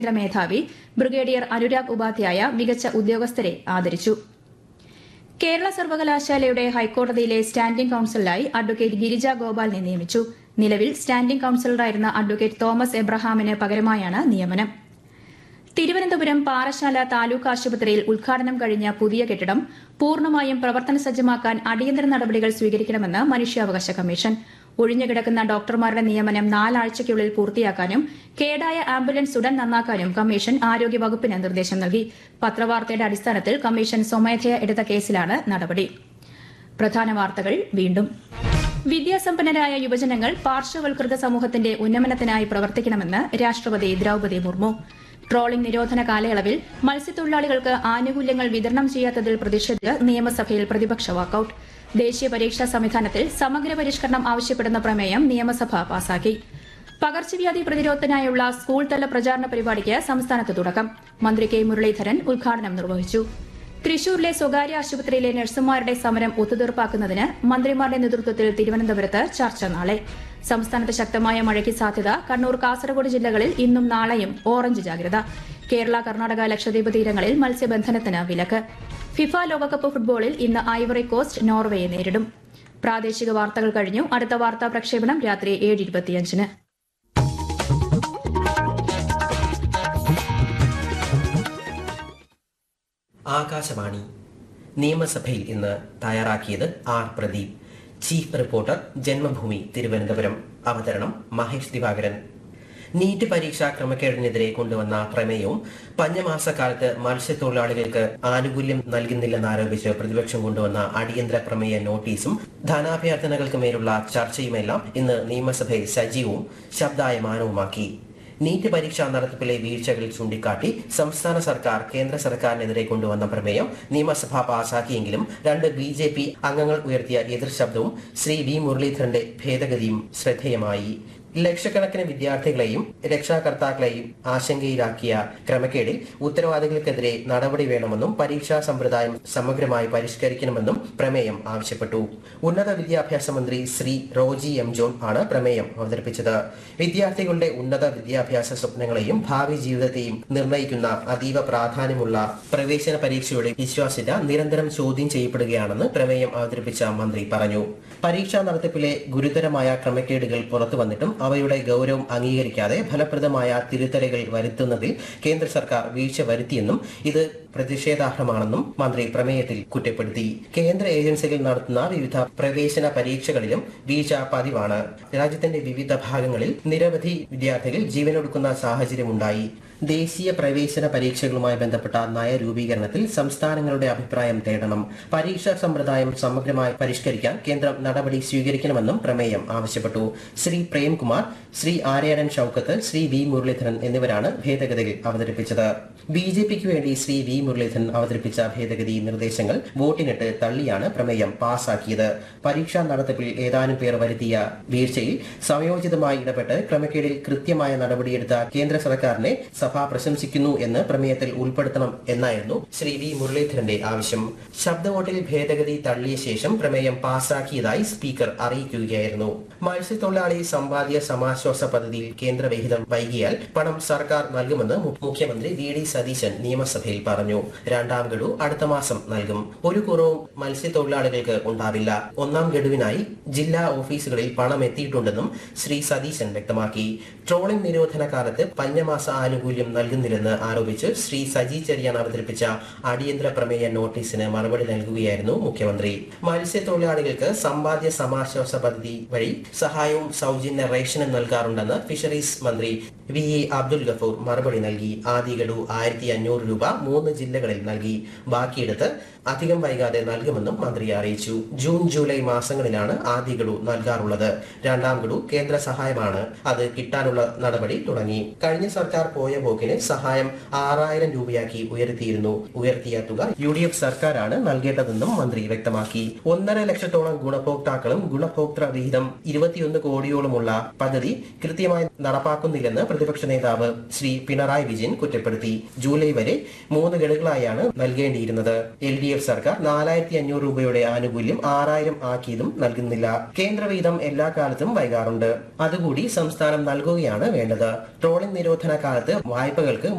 മേധാവി ബ്രിഗേഡിയർ അനുരാഗ് ഉപാധ്യായ മികച്ച ഉദ്യോഗസ്ഥരെ ആദരിച്ചു. കേരള സർവകലാശാലയുടെ ഹൈക്കോടതിയിലെ സ്റ്റാൻഡിംഗ് കൌൺസിലറായി അഡ്വക്കേറ്റ് ഗിരിജ ഗോപാലിനെ നിയമിച്ചു. നിലവിൽ സ്റ്റാൻഡിംഗ് കൌൺസിലറായിരുന്ന അഡ്വക്കേറ്റ് തോമസ് എബ്രഹാമിന് പകരമായാണ് നിയമനം. തിരുവനന്തപുരം പാറശാല താലൂക്ക് ആശുപത്രിയിൽ ഉദ്ഘാടനം കഴിഞ്ഞ പുതിയ കെട്ടിടം പൂർണ്ണമായും പ്രവർത്തന സജ്ജമാക്കാൻ അടിയന്തര നടപടികൾ സ്വീകരിക്കണമെന്ന് മനുഷ്യാവകാശ കമ്മീഷൻ. ഒഴിഞ്ഞുകിടക്കുന്ന ഡോക്ടർമാരുടെ നിയമനം 4 ആഴ്ചയ്ക്കുള്ളിൽ പൂർത്തിയാക്കാനും കേടായ ആംബുലൻസ് ഉടൻ നന്നാക്കാനും കമ്മീഷൻ ആരോഗ്യവകുപ്പിന് നിർദ്ദേശം നൽകി. പത്രവാർത്തയുടെ അടിസ്ഥാനത്തിൽ കമ്മീഷൻ സ്വമേധയാ എടുത്ത കേസിലാണ് നടപടി. പ്രധാന വാർത്തകൾ വീണ്ടും. വിദ്യാസമ്പന്നരായ യുവജനങ്ങൾ പാർശ്വവൽകൃത സമൂഹത്തിന്റെ ഉന്നമനത്തിനായി പ്രവർത്തിക്കണമെന്ന് രാഷ്ട്രപതി ദ്രൌപദി മുർമു. ട്രോളിംഗ് നിരോധന കാലയളവിൽ മത്സ്യത്തൊഴിലാളികൾക്ക് ആനുകൂല്യങ്ങൾ വിതരണം ചെയ്യാത്തതിൽ പ്രതിഷേധിച്ച് നിയമസഭയിൽ പ്രതിപക്ഷ വാക്കൌട്ട്. ദേശീയ പരീക്ഷാ സംവിധാനത്തിൽ സമഗ്ര പരിഷ്കരണം ആവശ്യപ്പെടുന്ന പ്രമേയം നിയമസഭ പാസാക്കി. പകർച്ചവ്യാധി പ്രതിരോധത്തിനായുള്ള സ്കൂൾ തല പ്രചാരണ പരിപാടിക്ക് സംസ്ഥാനത്ത് തുടക്കം. മന്ത്രി കെ മുരളീധരൻ ഉദ്ഘാടനം നിർവഹിച്ചു. തൃശൂരിലെ സ്വകാര്യ ആശുപത്രിയിലെ നഴ്സുമാരുടെ സമരം ഒത്തുതീർപ്പാക്കുന്നതിന് മന്ത്രിമാരുടെ നേതൃത്വത്തിൽ തിരുവനന്തപുരത്ത് ചർച്ച നാളെ. സംസ്ഥാനത്ത് ശക്തമായ മഴയ്ക്ക് സാധ്യത. കണ്ണൂർ, കാസർഗോഡ് ജില്ലകളിൽ ഇന്നും നാളെയും ഓറഞ്ച് ജാഗ്രത. കേരള, കർണാടക, ലക്ഷദ്വീപ് തീരങ്ങളിൽ മത്സ്യബന്ധനത്തിന് വിലക്ക്. ഫിഫ ലോകകപ്പ് ഫുട്ബോളിൽ ഇന്ന് ഐവറി കോസ്റ്റ് നോർവേയെ നേരിടും. പ്രാദേശിക വാർത്തകൾ കഴിഞ്ഞു. അടുത്ത വാർത്താ പ്രക്ഷേപണം രാത്രി 7:25. ആകാശവാണി. നിയമസഭയിൽ ഇന്ന് തയ്യാറാക്കിയത് R Pradeep. Chief reporter, Janmabhumi, Thiruvananthapuram. അവതരണം മഹേഷ് ദിവാകരൻ. നീറ്റ് പരീക്ഷാ ക്രമക്കേടിനെതിരെ കൊണ്ടുവന്ന പ്രമേയവും പഞ്ഞമാസക്കാലത്ത് മത്സ്യത്തൊഴിലാളികൾക്ക് ആനുകൂല്യം നൽകുന്നില്ലെന്നാരോപിച്ച് പ്രതിപക്ഷം കൊണ്ടുവന്ന അടിയന്തര പ്രമേയ നോട്ടീസും ധനാഭ്യർത്ഥനകൾക്ക് മേലുള്ള ചർച്ചയുമെല്ലാം ഇന്ന് നിയമസഭയെ സജീവവും ശബ്ദായമാനവുമാക്കി. നീറ്റ് പരീക്ഷാ നടത്തിപ്പിലെ വീഴ്ചകൾ ചൂണ്ടിക്കാട്ടി സംസ്ഥാന സർക്കാർ കേന്ദ്ര സർക്കാരിനെതിരെ കൊണ്ടുവന്ന പ്രമേയം നിയമസഭ പാസാക്കിയെങ്കിലും 2 BJP അംഗങ്ങൾ ഉയർത്തിയ എതിർ ശബ്ദവും ശ്രീ വി മുരളീധരന്റെ ഭേദഗതിയും ശ്രദ്ധേയമായി. ലക്ഷക്കണക്കിന് വിദ്യാർത്ഥികളെയും രക്ഷാകർത്താക്കളെയും ആശങ്കയിലാക്കിയ ക്രമക്കേടിൽ ഉത്തരവാദികൾക്കെതിരെ നടപടി വേണമെന്നും പരീക്ഷാ സമ്പ്രദായം സമഗ്രമായി പരിഷ്കരിക്കണമെന്നും പ്രമേയം ആവശ്യപ്പെട്ടു. ഉന്നത വിദ്യാഭ്യാസ മന്ത്രി ശ്രീ റോജി എം ജോൺ ആണ് പ്രമേയം അവതരിപ്പിച്ചത്. വിദ്യാർത്ഥികളുടെ ഉന്നത വിദ്യാഭ്യാസ സ്വപ്നങ്ങളെയും ഭാവി ജീവിതത്തെയും നിർണ്ണയിക്കുന്ന അതീവ പ്രാധാന്യമുള്ള പ്രവേശന പരീക്ഷയുടെ വിശ്വാസ്യത നിരന്തരം ചോദ്യം ചെയ്യപ്പെടുകയാണെന്ന് പ്രമേയം അവതരിപ്പിച്ച മന്ത്രി പറഞ്ഞു. പരീക്ഷാ നടത്തിപ്പിലെ ഗുരുതരമായ ക്രമക്കേടുകൾ പുറത്തുവന്നിട്ടും അവയുടെ ഗൌരവം അംഗീകരിക്കാതെ ഫലപ്രദമായ തിരുത്തലുകൾ വരുത്തുന്നതിൽ കേന്ദ്ര സർക്കാർ വീഴ്ച വരുത്തിയെന്നും ഇത് പ്രതിഷേധാർഹമാണെന്നും മന്ത്രി പ്രമേയത്തിൽ കുറ്റപ്പെടുത്തി. കേന്ദ്ര ഏജൻസികൾ നടത്തുന്ന വിവിധ പ്രവേശന പരീക്ഷകളിലും വീഴ്ച പതിവാണ്. രാജ്യത്തിന്റെ വിവിധ ഭാഗങ്ങളിൽ നിരവധി വിദ്യാർത്ഥികൾ ജീവനൊടുക്കുന്ന സാഹചര്യമുണ്ടായി. ദേശീയ പ്രവേശന പരീക്ഷകളുമായി ബന്ധപ്പെട്ട നയരൂപീകരണത്തിൽ സംസ്ഥാനങ്ങളുടെ അഭിപ്രായം തേടണം. പരീക്ഷാ സമ്പ്രദായം സമഗ്രമായി പരിഷ്കരിക്കാൻ കേന്ദ്രം നടപടി സ്വീകരിക്കണമെന്നും പ്രമേയം ആവശ്യപ്പെട്ടു. ശ്രീ പ്രേംകുമാർ, ശ്രീ ആര്യാടൻ ഷൌക്കത്ത്, ശ്രീ വി മുരളീധരൻ എന്നിവരാണ് ഭേദഗതികൾ അവതരിപ്പിച്ചത്. BJPക്ക് വേണ്ടി ശ്രീ വി മുരളീധരൻ അവതരിപ്പിച്ച ഭേദഗതി നിർദ്ദേശങ്ങൾ വോട്ടിനിട്ട് തള്ളിയാണ് പ്രമേയം പാസാക്കിയത്. പരീക്ഷാ നടത്തിപ്പിൽ ഏതാനും പേർ വരുത്തിയ വീഴ്ചയിൽ സമയോചിതമായി ഇടപെട്ട് ക്രമക്കേടിൽ കൃത്യമായ നടപടിയെടുത്ത കേന്ദ്ര സർക്കാരിനെ സഭ പ്രശംസിക്കുന്നു എന്ന് പ്രമേയത്തിൽ ഉൾപ്പെടുത്തണം എന്നായിരുന്നു ശ്രീ വി മുരളീധരന്റെ ആവശ്യം. ശബ്ദവോട്ടിൽ ഭേദഗതി തള്ളിയ ശേഷം പ്രമേയം പാസാക്കിയതായി സ്പീക്കർ അറിയിക്കുകയായിരുന്നു. മത്സ്യത്തൊഴിലാളി സമ്പാദ്യ സമാശ്വാസ പദ്ധതിയിൽ കേന്ദ്രവിഹിതം വൈകിയാൽ പണം സർക്കാർ നൽകുമെന്ന് മുഖ്യമന്ത്രി VD സതീശൻ നിയമസഭയിൽ പറഞ്ഞു. 2ാം ഗഡു അടുത്ത മാസം നൽകും. ഒരു കുറവും മത്സ്യത്തൊഴിലാളികൾക്ക് ഉണ്ടാവില്ല. 1ാം ഗഡുവിനായി ജില്ലാ ഓഫീസുകളിൽ പണം എത്തിയിട്ടുണ്ടെന്നും ശ്രീ സതീശൻ വ്യക്തമാക്കി. ട്രോളിംഗ് നിരോധന കാലത്ത് പഞ്ഞമാസ ആനുകൂല്യം നൽകുന്നില്ലെന്ന് ആരോപിച്ച് ശ്രീ സജി ചെറിയാൻ അവതരിപ്പിച്ച അടിയന്തര പ്രമേയ നോട്ടീസിന് മറുപടി നൽകുകയായിരുന്നു മുഖ്യമന്ത്രി. മത്സ്യത്തൊഴിലാളികൾക്ക് സമ്പാദ്യ സമാശ്വാസ പദ്ധതി വഴി സഹായവും സൗജന്യ റേഷനും നൽകാറുണ്ടെന്ന് ഫിഷറീസ് മന്ത്രി VA അബ്ദുൽ ഗഫൂർ മറുപടി നൽകി. ആദ്യ ഗഡു 1500 രൂപ 3 ജില്ലകളിൽ നൽകി. ബാക്കിയെടുത്ത് അധികം വൈകാതെ നൽകുമെന്നും മന്ത്രി അറിയിച്ചു. ജൂൺ ജൂലൈ മാസങ്ങളിലാണ് ആദ്യ ഗഡു നൽകാറുള്ളത്. 2ാം ഗഡു കേന്ദ്ര സഹായമാണ്. അത് കിട്ടാനുള്ള നടപടി തുടങ്ങി. കഴിഞ്ഞ സർക്കാർ പോയ പോക്കിന് സഹായം 6000 രൂപയാക്കി ഉയർത്തിയിരുന്നു. ഉയർത്തിയ തുക UDF സർക്കാരാണ് നൽകേണ്ടതെന്നും മന്ത്രി വ്യക്തമാക്കി. 1.5 ലക്ഷത്തോളം ഗുണഭോക്താക്കളും ഗുണഭോക്തൃ വിഹിതം 21 കോടിയോളമുള്ള പദ്ധതി കൃത്യമായി നടപ്പാക്കുന്നില്ലെന്ന് പ്രതിപക്ഷ നേതാവ് ശ്രീ പിണറായി വിജയൻ കുറ്റപ്പെടുത്തി. ജൂലൈ വരെ 3 ഗഡുകളായാണ് നൽകേണ്ടിയിരുന്നത്. LDF സർക്കാർ 4500 രൂപയുടെ ആനുകൂല്യം 6000 ആക്കിയതും നൽകുന്നില്ല. കേന്ദ്രവിഹിതം എല്ലാ കാലത്തും വൈകാറുണ്ട്. അതുകൂടി സംസ്ഥാനം നൽകുകയാണ് വേണ്ടത്. ട്രോളിംഗ് നിരോധന കാലത്ത് വായ്പകൾക്ക്